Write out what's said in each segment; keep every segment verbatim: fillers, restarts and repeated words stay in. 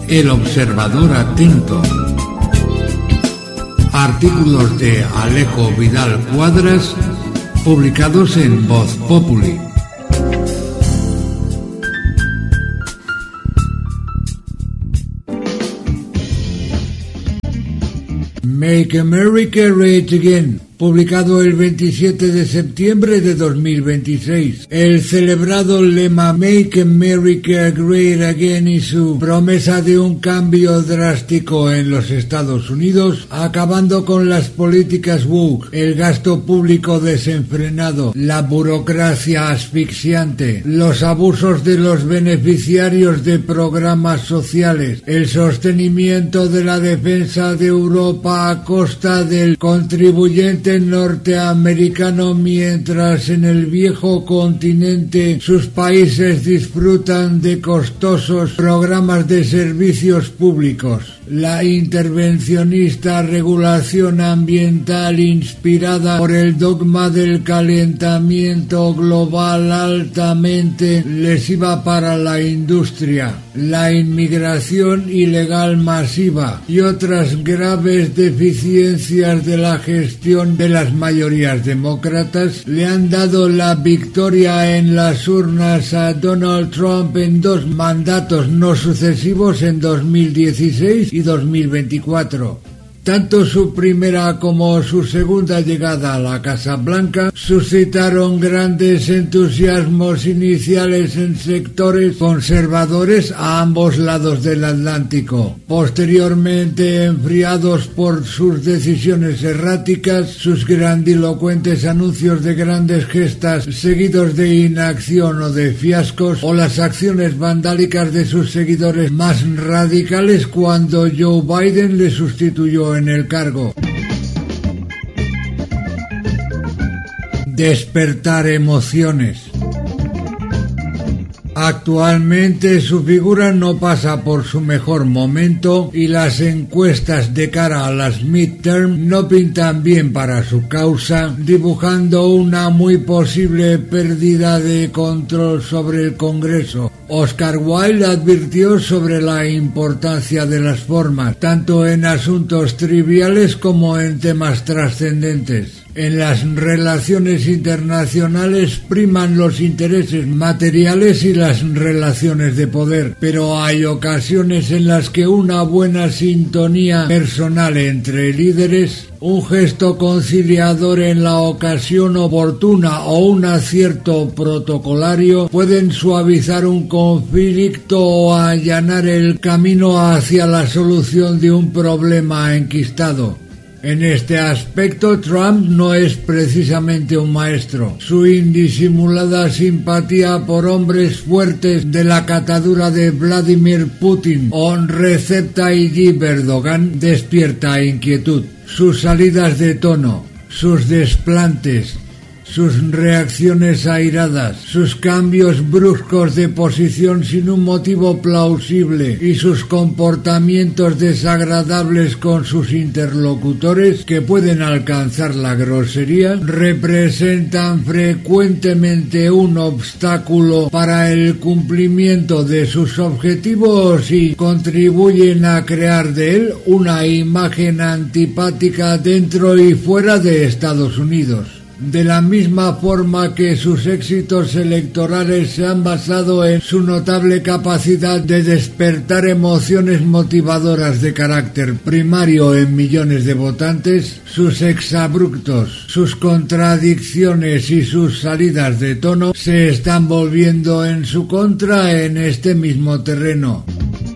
El Observador Atento. Artículos de Alejo Vidal Cuadras, publicados en Voz Populi. Make America Great Again, publicado el veintisiete de septiembre de dos mil veintiséis. El celebrado lema Make America Great Again y su promesa de un cambio drástico en los Estados Unidos, acabando con las políticas woke, el gasto público desenfrenado, la burocracia asfixiante, los abusos de los beneficiarios de programas sociales, el sostenimiento de la defensa de Europa a costa del contribuyente norteamericano, mientras en el viejo continente sus países disfrutan de costosos programas de servicios públicos. La intervencionista regulación ambiental inspirada por el dogma del calentamiento global altamente lesiva para la industria, la inmigración ilegal masiva y otras graves deficiencias de la gestión de las mayorías demócratas le han dado la victoria en las urnas a Donald Trump en dos mandatos no sucesivos en dos mil dieciséis y dos mil veinticuatro. Tanto su primera como su segunda llegada a la Casa Blanca suscitaron grandes entusiasmos iniciales en sectores conservadores a ambos lados del Atlántico, posteriormente enfriados por sus decisiones erráticas, sus grandilocuentes anuncios de grandes gestas seguidos de inacción o de fiascos, o las acciones vandálicas de sus seguidores más radicales cuando Joe Biden le sustituyó en el cargo. Despertar emociones. Actualmente su figura no pasa por su mejor momento y las encuestas de cara a las midterm no pintan bien para su causa, dibujando una muy posible pérdida de control sobre el Congreso. Oscar Wilde advirtió sobre la importancia de las formas, tanto en asuntos triviales como en temas trascendentes. En las relaciones internacionales priman los intereses materiales y las relaciones de poder, pero hay ocasiones en las que una buena sintonía personal entre líderes, un gesto conciliador en la ocasión oportuna o un acierto protocolario pueden suavizar un conflicto o allanar el camino hacia la solución de un problema enquistado. En este aspecto, Trump no es precisamente un maestro. Su indisimulada simpatía por hombres fuertes de la catadura de Vladimir Putin o Recep Tayyip Erdogan despierta inquietud. Sus salidas de tono, sus desplantes, sus reacciones airadas, sus cambios bruscos de posición sin un motivo plausible y sus comportamientos desagradables con sus interlocutores, que pueden alcanzar la grosería, representan frecuentemente un obstáculo para el cumplimiento de sus objetivos y contribuyen a crear de él una imagen antipática dentro y fuera de Estados Unidos. De la misma forma que sus éxitos electorales se han basado en su notable capacidad de despertar emociones motivadoras de carácter primario en millones de votantes, sus exabruptos, sus contradicciones y sus salidas de tono se están volviendo en su contra en este mismo terreno.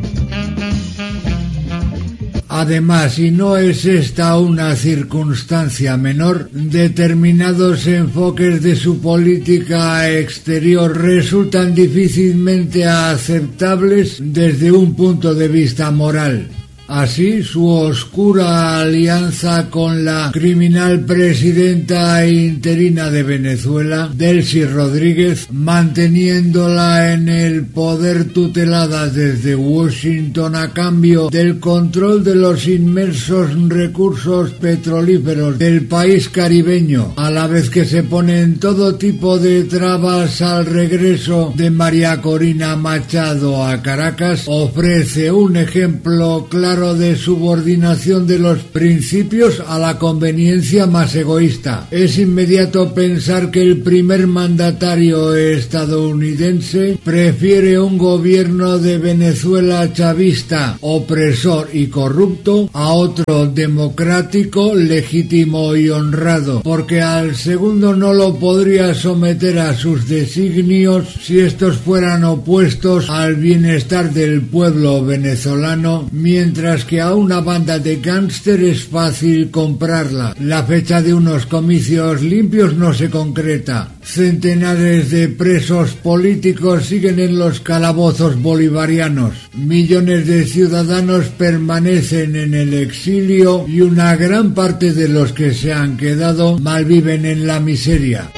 Además, y no es esta una circunstancia menor, determinados enfoques de su política exterior resultan difícilmente aceptables desde un punto de vista moral. Así, su oscura alianza con la criminal presidenta interina de Venezuela, Delcy Rodríguez, manteniéndola en el poder tutelada desde Washington a cambio del control de los inmensos recursos petrolíferos del país caribeño, a la vez que se ponen todo tipo de trabas al regreso de María Corina Machado a Caracas, ofrece un ejemplo claro de subordinación de los principios a la conveniencia más egoísta. Es inmediato pensar que el primer mandatario estadounidense prefiere un gobierno de Venezuela chavista, opresor y corrupto, a otro democrático, legítimo y honrado, porque al segundo no lo podría someter a sus designios si estos fueran opuestos al bienestar del pueblo venezolano, mientras que a una banda de gángster es fácil comprarla. La fecha de unos comicios limpios no se concreta. Centenares de presos políticos siguen en los calabozos bolivarianos. Millones de ciudadanos permanecen en el exilio y una gran parte de los que se han quedado malviven en la miseria.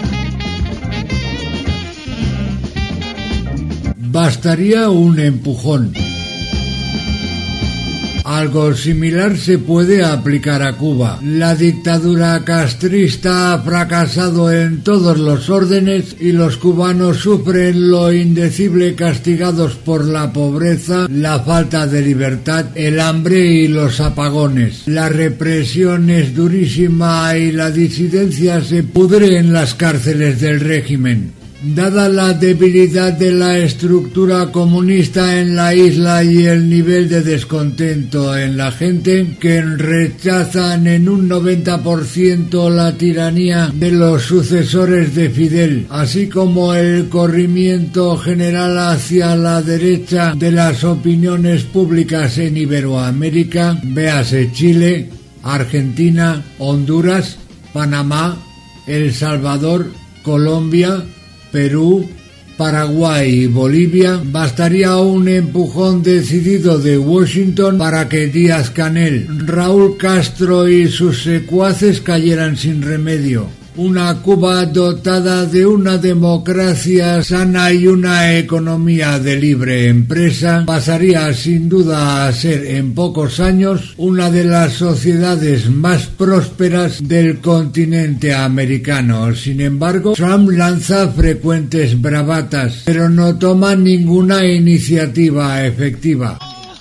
Bastaría un empujón. Algo similar se puede aplicar a Cuba. La dictadura castrista ha fracasado en todos los órdenes y los cubanos sufren lo indecible, castigados por la pobreza, la falta de libertad, el hambre y los apagones. La represión es durísima y la disidencia se pudre en las cárceles del régimen. Dada la debilidad de la estructura comunista en la isla y el nivel de descontento en la gente, que rechazan en un noventa por ciento la tiranía de los sucesores de Fidel, así como el corrimiento general hacia la derecha de las opiniones públicas en Iberoamérica, véase Chile, Argentina, Honduras, Panamá, El Salvador, Colombia, Perú, Paraguay y Bolivia, bastaría un empujón decidido de Washington para que Díaz-Canel, Raúl Castro y sus secuaces cayeran sin remedio. Una Cuba dotada de una democracia sana y una economía de libre empresa pasaría sin duda a ser en pocos años una de las sociedades más prósperas del continente americano. Sin embargo, Trump lanza frecuentes bravatas, pero no toma ninguna iniciativa efectiva.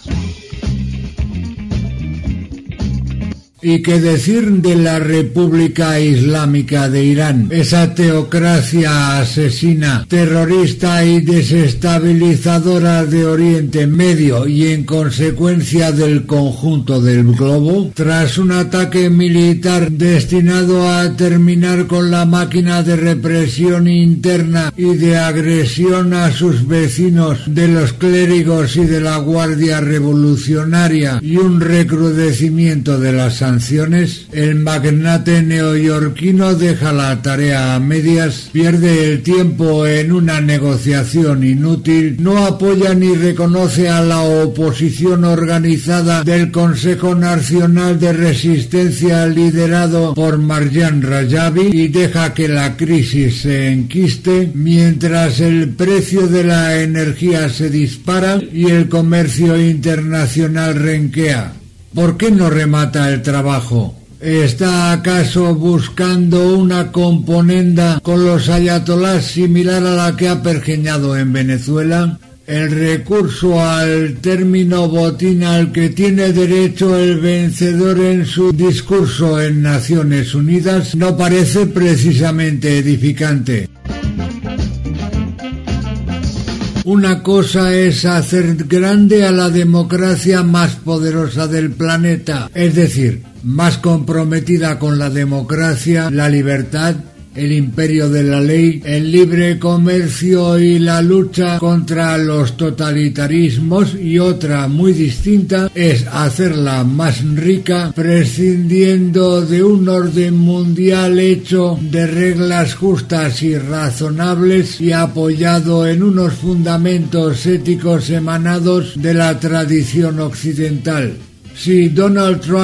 ¿Y qué decir de la República Islámica de Irán? Esa teocracia asesina, terrorista y desestabilizadora de Oriente Medio y en consecuencia del conjunto del globo, tras un ataque militar destinado a terminar con la máquina de represión interna y de agresión a sus vecinos de los clérigos y de la Guardia Revolucionaria y un recrudecimiento de las sanciones, el magnate neoyorquino deja la tarea a medias, pierde el tiempo en una negociación inútil, no apoya ni reconoce a la oposición organizada del Consejo Nacional de Resistencia liderado por Marjan Rajavi y deja que la crisis se enquiste mientras el precio de la energía se dispara y el comercio internacional renquea. ¿Por qué no remata el trabajo? ¿Está acaso buscando una componenda con los ayatolás similar a la que ha pergeñado en Venezuela? El recurso al término botín al que tiene derecho el vencedor en su discurso en Naciones Unidas no parece precisamente edificante. Una cosa es hacer grande a la democracia más poderosa del planeta, es decir, más comprometida con la democracia, la libertad, el imperio de la ley, el libre comercio y la lucha contra los totalitarismos, y otra muy distinta es hacerla más rica prescindiendo de un orden mundial hecho de reglas justas y razonables y apoyado en unos fundamentos éticos emanados de la tradición occidental. Si Donald Trump